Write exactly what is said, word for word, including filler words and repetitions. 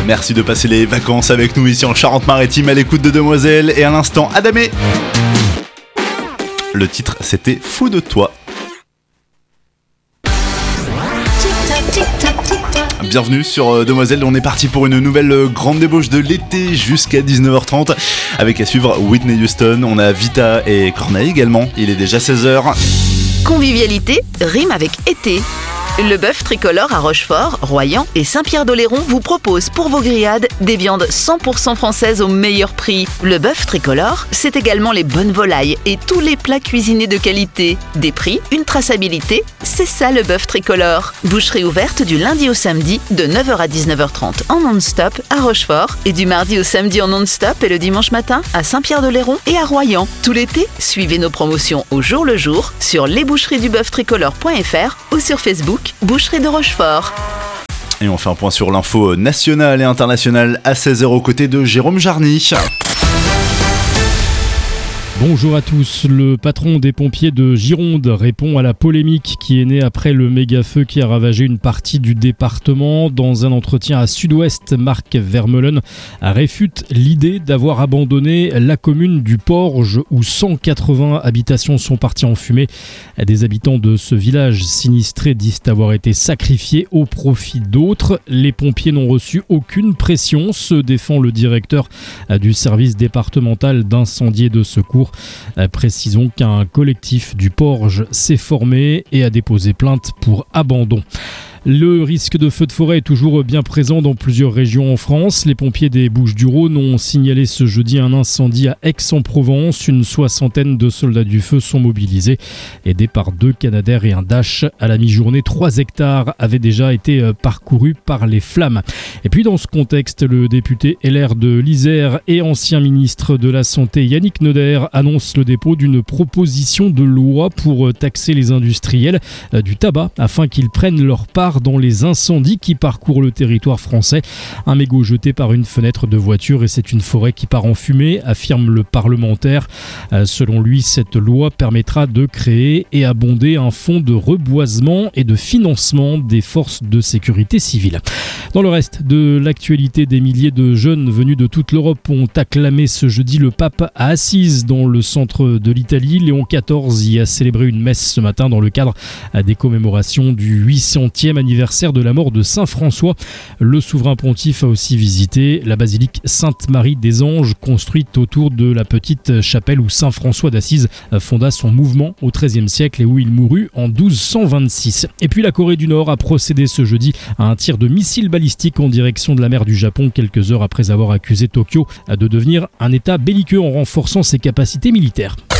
Merci de passer les vacances avec nous ici en Charente-Maritime à l'écoute de Demoiselle. Et à l'instant, Adamé. Le titre, c'était Fou de toi. Bienvenue sur Demoiselle, on est parti pour une nouvelle grande débauche de l'été jusqu'à dix-neuf heures trente avec à suivre Whitney Houston, on a Vita et Corneille également, il est déjà seize heures. Convivialité rime avec été. Le bœuf tricolore à Rochefort, Royan et Saint-Pierre-d'Oléron vous propose pour vos grillades des viandes cent pour cent françaises au meilleur prix. Le bœuf tricolore, c'est également les bonnes volailles et tous les plats cuisinés de qualité. Des prix, une traçabilité, c'est ça le bœuf tricolore. Boucherie ouverte du lundi au samedi de neuf heures à dix-neuf heures trente en non-stop à Rochefort et du mardi au samedi en non-stop et le dimanche matin à Saint-Pierre-d'Oléron et à Royan. Tout l'été, suivez nos promotions au jour le jour sur lesboucheries du bœuf tricolore point f r ou sur Facebook. Boucherie de Rochefort. Et on fait un point sur l'info nationale et internationale à seize heures aux côtés de Jérôme Jarny. Bonjour à tous. Le patron des pompiers de Gironde répond à la polémique qui est née après le méga-feu qui a ravagé une partie du département. Dans un entretien à Sud-Ouest, Marc Vermeulen réfute l'idée d'avoir abandonné la commune du Porge où cent quatre-vingts habitations sont parties en fumée. Des habitants de ce village sinistré disent avoir été sacrifiés au profit d'autres. Les pompiers n'ont reçu aucune pression, se défend le directeur du service départemental d'incendie et de secours. Précisons qu'un collectif du Porge s'est formé et a déposé plainte pour abandon. Le risque de feu de forêt est toujours bien présent dans plusieurs régions en France. Les pompiers des Bouches-du-Rhône ont signalé ce jeudi un incendie à Aix-en-Provence. Une soixantaine de soldats du feu sont mobilisés, aidés par deux Canadair et un Dash. À la mi-journée, trois hectares avaient déjà été parcourus par les flammes. Et puis dans ce contexte, le député L R de l'Isère et ancien ministre de la Santé Yannick Neuder annonce le dépôt d'une proposition de loi pour taxer les industriels du tabac afin qu'ils prennent leur part dans les incendies qui parcourent le territoire français. Un mégot jeté par une fenêtre de voiture et c'est une forêt qui part en fumée, affirme le parlementaire. Euh, selon lui, cette loi permettra de créer et abonder un fonds de reboisement et de financement des forces de sécurité civile. Dans le reste de l'actualité, des milliers de jeunes venus de toute l'Europe ont acclamé ce jeudi le pape à Assise dans le centre de l'Italie. Léon quatorze y a célébré une messe ce matin dans le cadre des commémorations du huit centième anniversaire de la mort de Saint François. Le souverain pontife a aussi visité la basilique Sainte-Marie des Anges, construite autour de la petite chapelle où Saint François d'Assise fonda son mouvement au treizième siècle et où il mourut en douze cent vingt-six. Et puis la Corée du Nord a procédé ce jeudi à un tir de missile balistique en direction de la mer du Japon, quelques heures après avoir accusé Tokyo de devenir un état belliqueux en renforçant ses capacités militaires.